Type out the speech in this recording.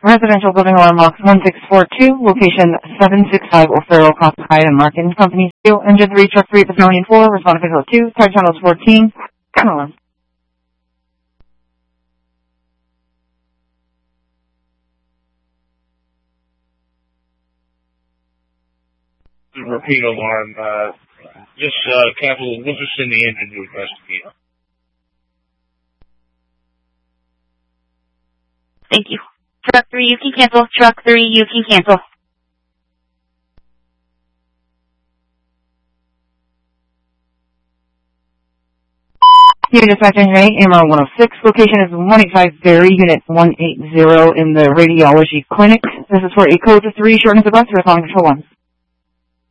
Residential building alarm box 1642, location 765 O'Farrell, High and Markin Company. Engine 3, truck 3, battalion 4, respond to vehicle 2, tire channels 14, alarm. Repeat alarm. Just capital, we'll just send the engine to investigate. Thank you. Truck 3, you can cancel. Truck 3, you can cancel. Unit dispatch engine 8, AMR 106. Location is 185 Berry, Unit 180 in the Radiology Clinic. This is for a code 3 shortness of breath, responding to 1.